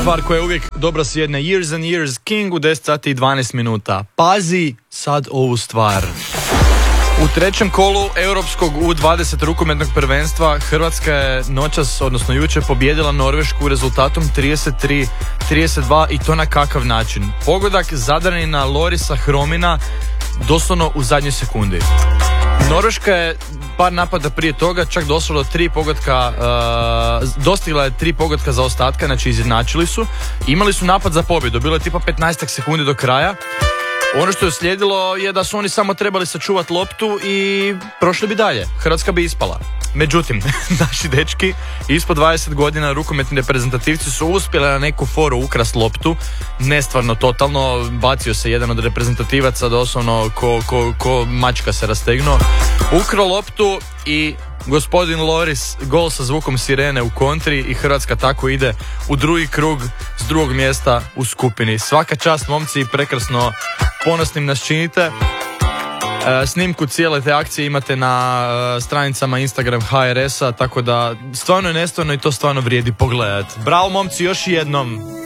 Stvar koja je uvijek dobra s jedne Years and Years King u 10 sati i 12 minuta. Pazi sad ovu stvar. U trećem kolu europskog U20 rukometnog prvenstva Hrvatska je noćas, odnosno jučer, pobijedila Norvešku rezultatom 33-32 i to na kakav način. Pogodak Zadranina Lorisa Hromina doslovno u zadnjoj sekundi. Norveška je par napada prije toga čak došla do 3 pogotka, dostigla je 3 pogotka za ostatka, znači izjednačili su. Imali su napad za pobjedu, bilo je tipa 15 sekundi do kraja. Ono što je uslijedilo je da su oni samo trebali sačuvati loptu i prošli bi dalje. Hrvatska bi ispala. Međutim, naši dečki ispod 20 godina rukometni reprezentativci su uspjeli na neku foru ukrast loptu. Nestvarno, totalno. Bacio se jedan od reprezentativaca doslovno ko mačka se rastegnuo. Ukrao loptu i gospodin Loris gol sa zvukom sirene u kontri i Hrvatska tako ide u drugi krug s drugog mjesta u skupini. Svaka čast, momci, prekrasno, ponosnim nas činite. Snimku cijele te akcije imate na stranicama Instagram HRS-a, tako da stvarno je nestvarno i to stvarno vrijedi pogledati. Bravo, momci, još jednom.